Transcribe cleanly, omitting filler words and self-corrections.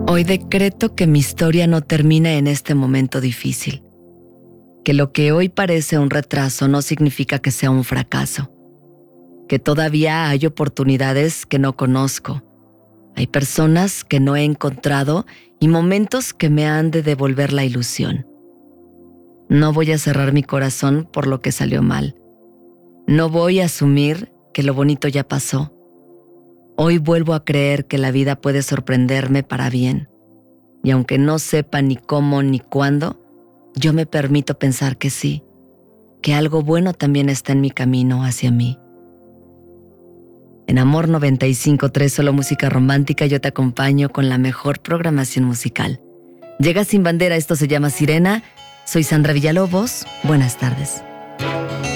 Hoy decreto que mi historia no termina en este momento difícil. Que lo que hoy parece un retraso no significa que sea un fracaso. Que todavía hay oportunidades que no conozco. Hay personas que no he encontrado y momentos que me han de devolver la ilusión. No voy a cerrar mi corazón por lo que salió mal. No voy a asumir que lo bonito ya pasó. Hoy vuelvo a creer que la vida puede sorprenderme para bien. Y aunque no sepa ni cómo ni cuándo, yo me permito pensar que sí, que algo bueno también está en mi camino hacia mí. En Amor 95.3, solo música romántica, yo te acompaño con la mejor programación musical. Llega Sin Bandera, esto se llama Sirena. Soy Sandra Villalobos. Buenas tardes.